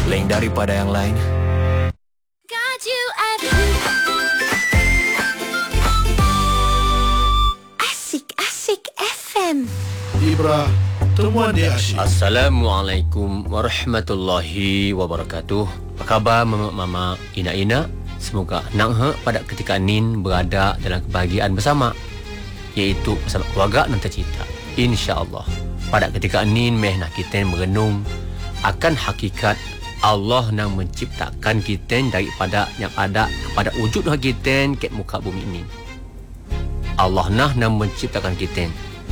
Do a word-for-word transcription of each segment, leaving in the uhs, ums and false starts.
lain daripada yang lain. Got you at Asik-asik F M. Ibra, temuan dia asyik. Assalamualaikum warahmatullahi wabarakatuh. Apa khabar mama-mama, ina-ina? Semoga anak ha, pada ketika nin berada dalam kebahagiaan bersama, iaitu bersama keluarga dan tercinta. InsyaAllah pada ketika nin meh nak kita merenung akan hakikat Allah yang menciptakan kita daripada yang ada kepada wujud kita ke muka bumi ini. Allah nah yang menciptakan kita.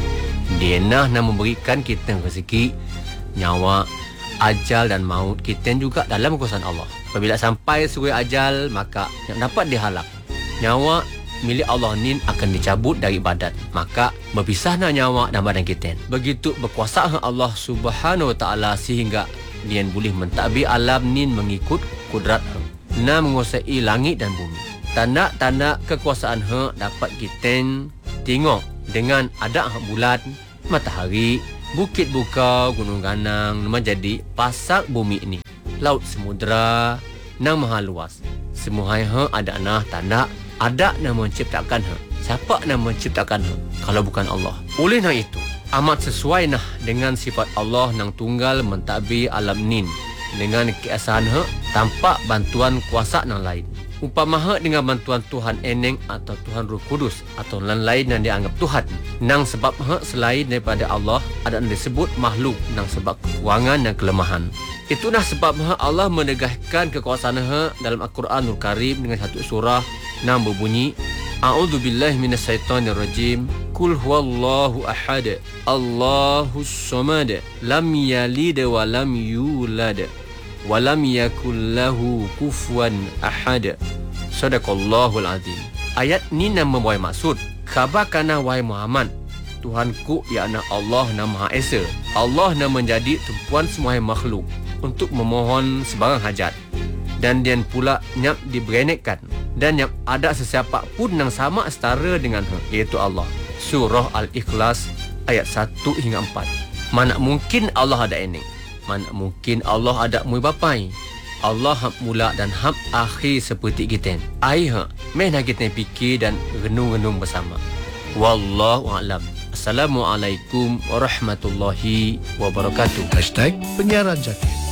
Dia nah yang memberikan kita rezeki, nyawa, ajal dan maut kita juga dalam kekuasaan Allah. Apabila sampai suri ajal, maka yang dapat dihalak, nyawa milik Allah ni akan dicabut dari badan, maka berpisahlah nyawa dan badan kita. Begitu berkuasa Allah Subhanahu Wa Taala sehingga dia boleh mentadbir alam ni mengikut kudrat na menguasai langit dan bumi. Tanda-tanda kekuasaan ha dapat kita tengok dengan ada bulan, matahari, bukit bukau, gunung ganang menjadi pasak bumi ini, laut samudera nang maha luas. Semua ha ada nah tanda ada yang menciptakan ha. Siapa yang menciptakan ha kalau bukan Allah? Oleh nah itu amat sesuai nah dengan sifat Allah nang tunggal mentadbir alam nin dengan keesaan ha tanpa bantuan kuasa nang lain. Umpama ha dengan bantuan Tuhan Eneng atau Tuhan Roh Kudus atau lain-lain yang dianggap Tuhan. Nang sebab ha selain daripada Allah ada yang disebut makhluk nang sebab kekurangan dan kelemahan. Itulah sebab ha Allah menegaskan kekuasaan ha dalam Al-Quranul Karim dengan satu surah nang berbunyi A'udzubillahi minasyaitonirrajim. Qul huwallahu ahad, Allahus samad, lam yalid wa lam yulad wa lam yakul lahu kufuwan ahad. Sadaqallahul azim. Ayat ni nak membawa maksud, khabarkanlah wahai Muhammad, Tuhanku yakni Allah yang Maha Esa. Allah yang menjadi tumpuan semua makhluk untuk memohon sebarang hajat, dan dia pula nyap diberenekkan, dan yang ada sesiapa pun yang sama setara dengan ha, iaitu Allah. Surah Al-Ikhlas ayat satu hingga empat. Mana mungkin Allah ada eneng, mana mungkin Allah ada mui bapai. Allah hak mula dan hak akhir seperti kita. Ai ha meh nak kita fikir dan renung-renung bersama. Wallahu a'lam. Assalamualaikum warahmatullahi wabarakatuh. Hashtag penyiaran Zakir.